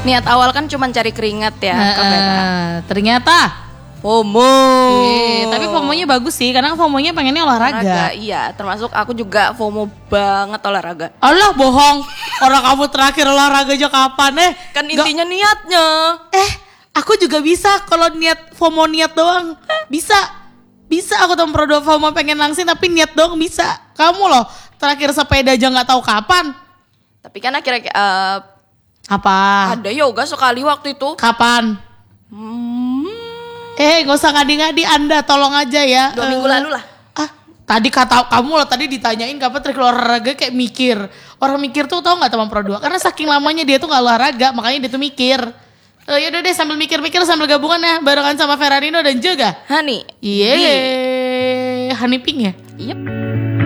Niat awal kan cuma cari keringat ya, Kak Vera. Ternyata FOMO. Tapi FOMO-nya bagus sih, karena FOMO-nya pengennya olahraga. Iya, termasuk aku juga FOMO banget olahraga. Allah bohong, orang kamu terakhir olahraga aja kapan Kan intinya niatnya. Aku juga bisa kalau niat FOMO niat doang. Bisa aku tahun Pro 2 FOMO pengen langsing tapi niat doang bisa. Kamu loh terakhir sepeda aja gak tahu kapan. Tapi kan akhirnya Apa? ada yoga sekali waktu itu. Kapan? Gak usah ngadi-ngadi Anda, tolong aja ya. 2 minggu lalu lah. Tadi kata kamu loh, tadi ditanyain kapan terakhir olahraga kayak mikir. Orang mikir tuh tahu nggak teman Pro 2? Karena saking lamanya dia tuh nggak olahraga, makanya dia tuh mikir. Yaudah deh sambil mikir-mikir sambil gabungan ya barengan sama Ferrarino dan juga Hani. Iya, Hani Pink ya. Yep.